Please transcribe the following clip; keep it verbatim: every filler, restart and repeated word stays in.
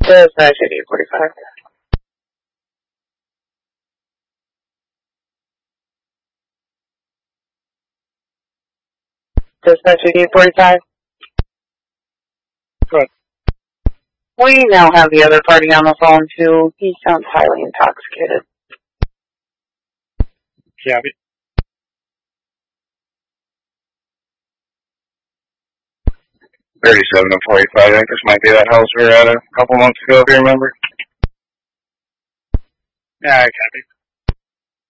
Dispatch eighty-eight forty-five. Dispatch eighty-eight forty-five. Good. We now have the other party on the phone too. He sounds highly intoxicated. Copy. thirty-seven to forty-five, I think this might be that house we were at a couple months ago, if you remember. Yeah, I copy.